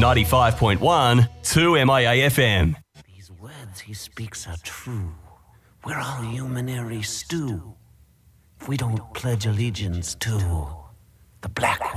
95.1 2MIA FM. These words he speaks are true. We're all humanary stew. If we don't pledge allegiance to the black